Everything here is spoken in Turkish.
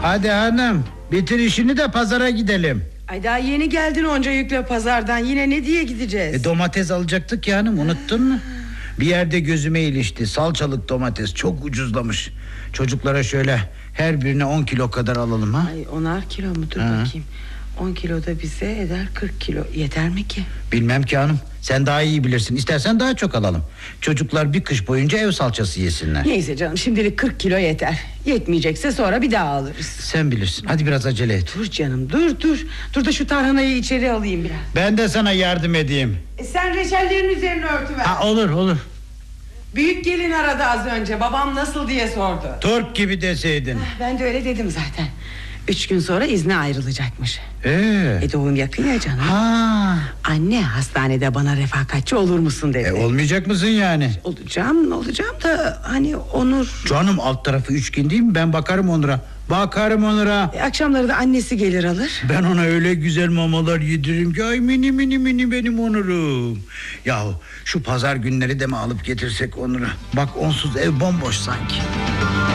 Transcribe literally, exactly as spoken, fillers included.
Hadi hanım, bitir işini de pazara gidelim. Ay daha yeni geldin onca yükle pazardan, yine ne diye gideceğiz? E, domates alacaktık ya hanım, unuttun mu? Bir yerde gözüme ilişti, salçalık domates çok ucuzlamış. Çocuklara şöyle her birine on kilo kadar alalım ha. Ay onar kilo mu, dur Ha. bakayım. On kilo da bize eder kırk kilo. Yeter mi ki? Bilmem ki hanım, sen daha iyi bilirsin. İstersen daha çok alalım. Çocuklar bir kış boyunca ev salçası yesinler. Neyse canım, şimdilik kırk kilo yeter. Yetmeyecekse sonra bir daha alırız. Sen bilirsin, hadi biraz acele et. Dur canım, dur dur. Dur da şu tarhanayı içeri alayım biraz. Ben de sana yardım edeyim. E sen reçellerin üzerine örtüver. Ha, olur olur. Büyük gelin aradı az önce, babam nasıl diye sordu. Turp gibi deseydin. Ben de öyle dedim zaten. Üç gün sonra izne ayrılacakmış. Ee? E doğum yakın ya canım. Ha. Anne, hastanede bana refakatçi olur musun dedi. E, olmayacak mısın yani? Olacağım olacağım da hani Onur... Canım, alt tarafı üç gün değil mi? Ben bakarım Onur'a. Bakarım Onur'a. E, akşamları da annesi gelir alır. Ben ona öyle güzel mamalar yediririm ki, ay mini mini mini benim Onur'um. Yahu şu pazar günleri de mi alıp getirsek Onur'a? Bak onsuz ev bomboş sanki.